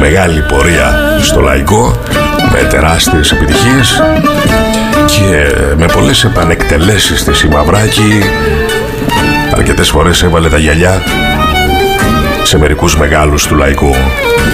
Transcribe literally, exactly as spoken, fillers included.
μεγάλη πορεία στο λαϊκό, με τεράστιες επιτυχίες και με πολλές επανεκτελέσεις στη Σιμαυράκη. Αρκετές φορές έβαλε τα γυαλιά σε μερικούς μεγάλους του λαϊκού.